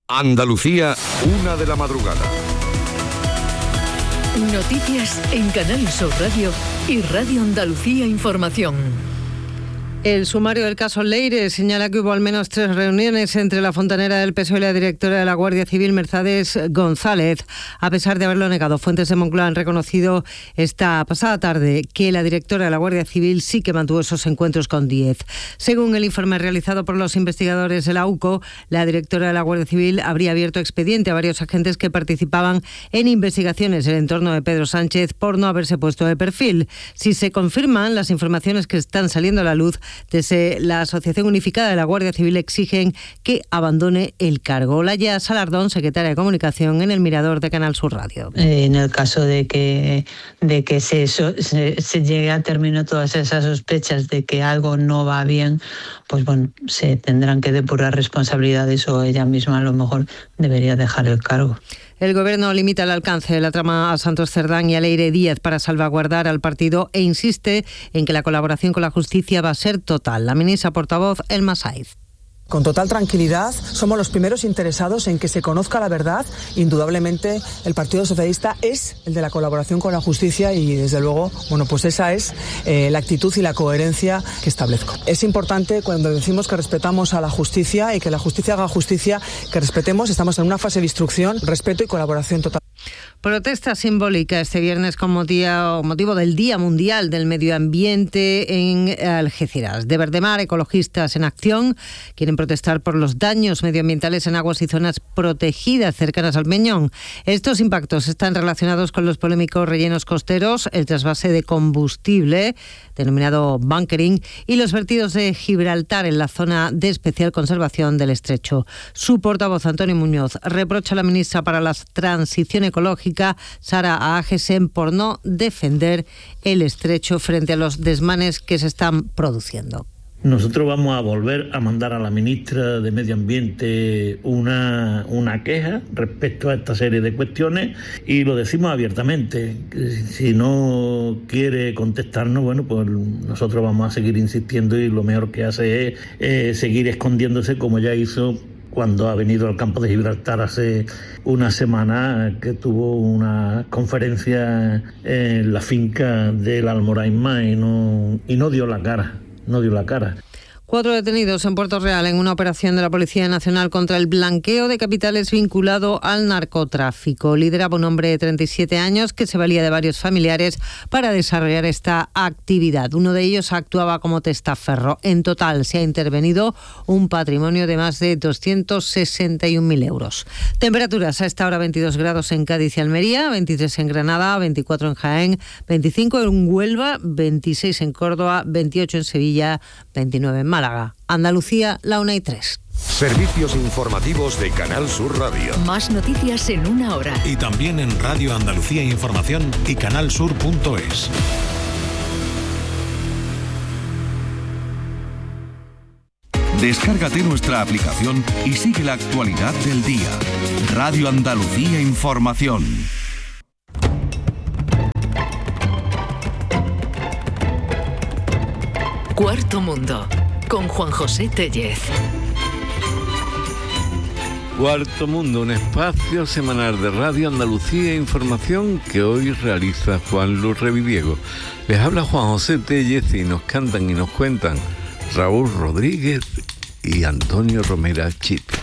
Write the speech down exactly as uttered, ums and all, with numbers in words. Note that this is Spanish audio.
Andalucía, una de la madrugada. Noticias en Canal Sur Radio y Radio Andalucía Información. El sumario del caso Leire señala que hubo al menos tres reuniones entre la fontanera del P S O E y la directora de la Guardia Civil, Mercedes González, a pesar de haberlo negado. Fuentes de Moncloa han reconocido esta pasada tarde que la directora de la Guardia Civil sí que mantuvo esos encuentros con Díez. Según el informe realizado por los investigadores de la U C O, la directora de la Guardia Civil habría abierto expediente a varios agentes que participaban en investigaciones en el entorno de Pedro Sánchez por no haberse puesto de perfil. Si se confirman las informaciones que están saliendo a la luz, desde la Asociación Unificada de la Guardia Civil exigen que abandone el cargo. Olaya Salardón, secretaria de Comunicación en El Mirador de Canal Sur Radio. En el caso de que, de que se, se, se llegue a término todas esas sospechas de que algo no va bien, pues bueno, se tendrán que depurar responsabilidades o ella misma a lo mejor debería dejar el cargo. El Gobierno limita el alcance de la trama a Santos Cerdán y a Leire Díez para salvaguardar al partido e insiste en que la colaboración con la justicia va a ser total. La ministra portavoz, Elma Saiz. Con total tranquilidad, somos los primeros interesados en que se conozca la verdad. Indudablemente, el Partido Socialista es el de la colaboración con la justicia y, desde luego, bueno, pues esa es eh, la actitud y la coherencia que establezco. Es importante, cuando decimos que respetamos a la justicia y que la justicia haga justicia, que respetemos, estamos en una fase de instrucción, respeto y colaboración total. Protesta simbólica este viernes con motivo, motivo del Día Mundial del Medio Ambiente en Algeciras. De Verdemar, ecologistas en acción, quieren protestar por los daños medioambientales en aguas y zonas protegidas cercanas al Peñón. Estos impactos están relacionados con los polémicos rellenos costeros, el trasvase de combustible, denominado bunkering, y los vertidos de Gibraltar en la zona de especial conservación del estrecho. Su portavoz, Antonio Muñoz, reprocha a la ministra para la Transición Ecológica, Sara Agesen, por no defender el estrecho frente a los desmanes que se están produciendo. Nosotros vamos a volver a mandar a la ministra de Medio Ambiente una, una queja respecto a esta serie de cuestiones y lo decimos abiertamente. Si no quiere contestarnos, bueno, pues nosotros vamos a seguir insistiendo y lo mejor que hace es eh, seguir escondiéndose como ya hizo cuando ha venido al campo de Gibraltar hace una semana, que tuvo una conferencia en la finca del Almoraima y no, y no dio la cara. No dio la cara. Cuatro detenidos en Puerto Real en una operación de la Policía Nacional contra el blanqueo de capitales vinculado al narcotráfico. Lideraba un hombre de treinta y siete años que se valía de varios familiares para desarrollar esta actividad. Uno de ellos actuaba como testaferro. En total se ha intervenido un patrimonio de más de doscientos sesenta y un mil euros. Temperaturas a esta hora: veintidós grados en Cádiz y Almería, veintitrés en Granada, veinticuatro en Jaén, veinticinco en Huelva, veintiséis en Córdoba, veintiocho en Sevilla, veintinueve en Málaga. Andalucía, la una y tres. Servicios informativos de Canal Sur Radio. Más noticias en una hora. Y también en Radio Andalucía Información y canalsur punto es. Descárgate nuestra aplicación y sigue la actualidad del día. Radio Andalucía Información. Cuarto Mundo, con Juan José Tellez. Cuarto Mundo, un espacio semanal de Radio Andalucía Información que hoy realiza Juan Luis Revidiego. Les habla Juan José Tellez y nos cantan y nos cuentan Raúl Rodríguez y Antonio Romera Chip.